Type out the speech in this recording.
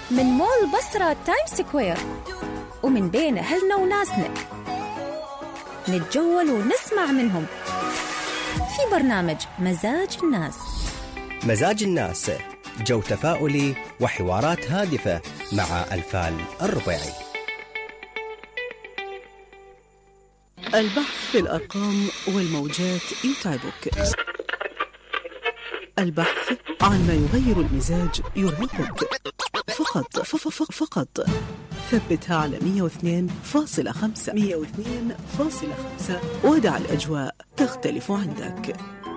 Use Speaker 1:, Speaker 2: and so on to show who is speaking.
Speaker 1: من مول بصرة تايم سكوير، ومن بين أهلنا وناسنا نتجول ونسمع منهم في برنامج مزاج الناس.
Speaker 2: مزاج الناس، جو تفاؤلي وحوارات هادفة مع ألفال الربيعي.
Speaker 3: البحث في الأرقام والموجات يتعبك، البحث عن ما يغير المزاج يرهقك. فقط ثبتها على 102.5 ودع الأجواء تختلف عندك.